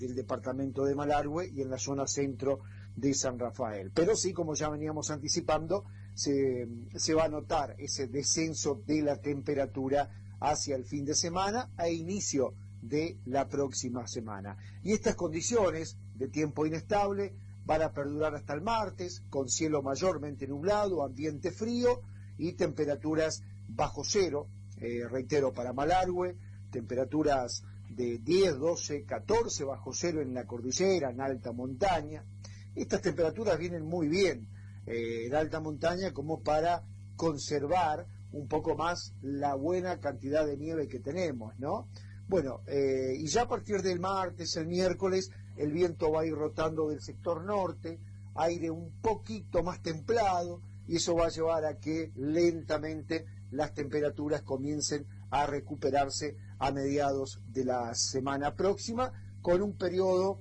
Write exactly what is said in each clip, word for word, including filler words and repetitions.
del departamento de Malargüe y en la zona centro de San Rafael. Pero sí, como ya veníamos anticipando, se, se va a notar ese descenso de la temperatura hacia el fin de semana e inicio de la próxima semana. Y estas condiciones de tiempo inestable van a perdurar hasta el martes, con cielo mayormente nublado, ambiente frío y temperaturas bajo cero, eh, reitero, para Malargüe, temperaturas de diez, doce, catorce bajo cero en la cordillera, en alta montaña. Estas temperaturas vienen muy bien eh, en alta montaña como para conservar un poco más la buena cantidad de nieve que tenemos, ¿no? Bueno, eh, y ya a partir del martes, el miércoles, el viento va a ir rotando del sector norte, aire un poquito más templado, y eso va a llevar a que lentamente las temperaturas comiencen a recuperarse a mediados de la semana próxima, con un periodo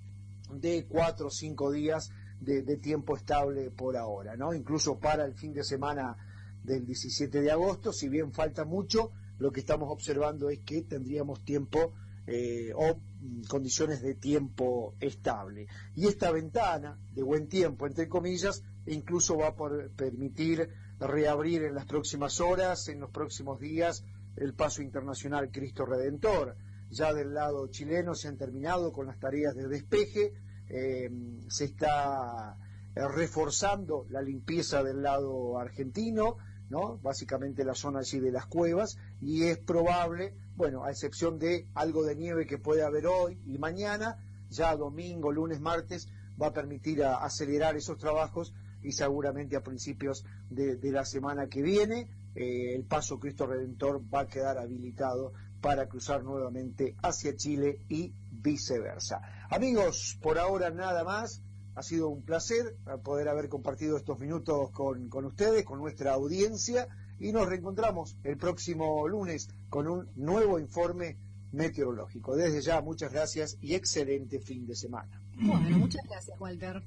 de cuatro o cinco días de, de tiempo estable por ahora, ¿no? Incluso para el fin de semana del diecisiete de agosto, si bien falta mucho, lo que estamos observando es que tendríamos tiempo eh, o condiciones de tiempo estable. Y esta ventana de buen tiempo, entre comillas, incluso va a por permitir reabrir en las próximas horas, en los próximos días, el paso internacional Cristo Redentor. Ya del lado chileno se han terminado con las tareas de despeje, eh, se está eh, reforzando la limpieza del lado argentino, ¿no? Básicamente la zona allí de las cuevas, y es probable, bueno, a excepción de algo de nieve que puede haber hoy y mañana, ya domingo, lunes, martes, va a permitir a, acelerar esos trabajos, y seguramente a principios de, de la semana que viene eh, el paso Cristo Redentor va a quedar habilitado para cruzar nuevamente hacia Chile y viceversa. Amigos, por ahora nada más. Ha sido un placer poder haber compartido estos minutos con, con ustedes, con nuestra audiencia, y nos reencontramos el próximo lunes con un nuevo informe meteorológico. Desde ya, muchas gracias y excelente fin de semana. Bueno, muchas gracias, Walter.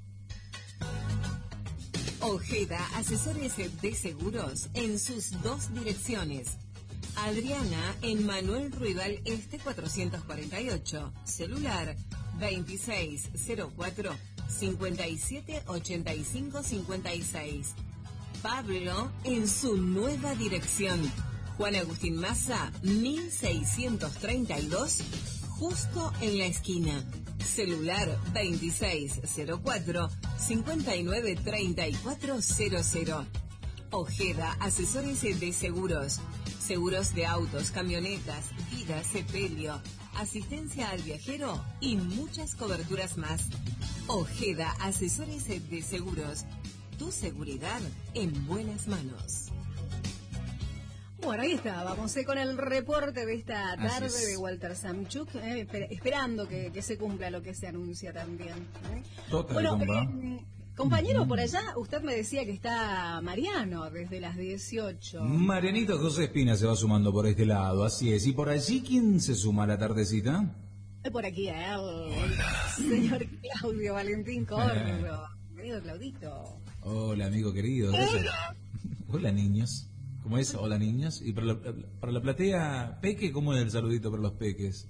Ojeda, asesores de seguros en sus dos direcciones. Adriana en Manuel Ruibal Este cuatrocientos cuarenta y ocho, celular veintiséis cero cuatro, cincuenta y siete ochenta y cinco cincuenta y seis. Pablo en su nueva dirección, Juan Agustín Maza mil seiscientos treinta y dos, justo en la esquina, celular veintiséis cero cuatro, cincuenta y nueve treinta y cuatro cero cero. Ojeda, asesores de seguros. Seguros de autos, camionetas, vida, sepelio, asistencia al viajero y muchas coberturas más. Ojeda, asesores de seguros. Tu seguridad en buenas manos. Bueno, ahí estábamos eh, con el reporte de esta tarde de Walter Samchuk, eh, esper esperando que, que se cumpla lo que se anuncia también. ¿eh? Total, bueno, eh, compañero, por allá usted me decía que está Mariano desde las dieciocho. Marianito José Espina se va sumando por este lado, así es. ¿Y por allí quién se suma a la tardecita? Por aquí él, el señor Claudio Valentín Corro. Querido Claudito. Hola, amigo querido. Hola, Hola niños. ¿Cómo es? Hola niños. Y para la, para la platea Peque, ¿cómo es el saludito para los peques?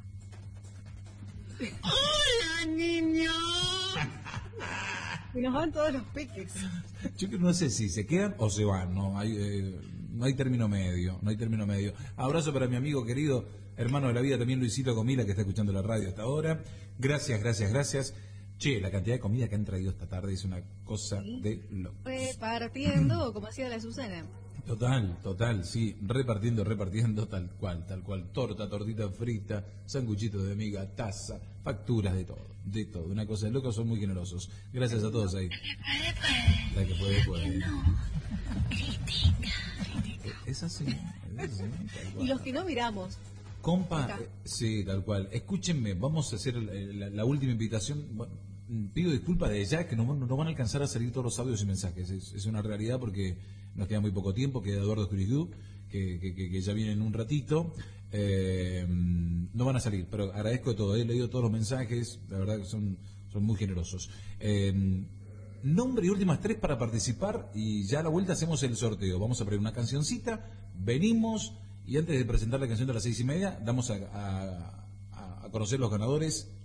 ¡Hola niños! Y nos van todos los peques. Yo que no sé si se quedan o se van, no hay eh, no hay término medio, no hay término medio. Abrazo para mi amigo querido, hermano de la vida también, Luisito Comila, que está escuchando la radio hasta ahora. Gracias, gracias, gracias. Che, la cantidad de comida que han traído esta tarde es una cosa ¿Sí? de locos. Repartiendo, como hacía la Susana. Total, total, sí, repartiendo, repartiendo, tal cual, tal cual. Torta, tortita frita, sanguchito de miga, taza, facturas, de todo, de todo. Una cosa de locos, son muy generosos. Gracias a todos ahí. La que puede, puede. No, critica. Es así, es así. Y los que no miramos. Compa, eh, sí, tal cual. Escúchenme, vamos a hacer la, la última invitación. Bueno, pido disculpas de ya que no, no van a alcanzar a salir todos los audios y mensajes. Es, es una realidad porque nos queda muy poco tiempo. Queda Eduardo Escurizú, que, que, que, que ya viene en un ratito. Eh, no van a salir, pero agradezco de todo. He leído todos los mensajes, la verdad que son, son muy generosos. Eh, nombre y últimas tres para participar y ya a la vuelta hacemos el sorteo. Vamos a poner una cancioncita, venimos y antes de presentar la canción de las seis y media, damos a, a, a conocer los ganadores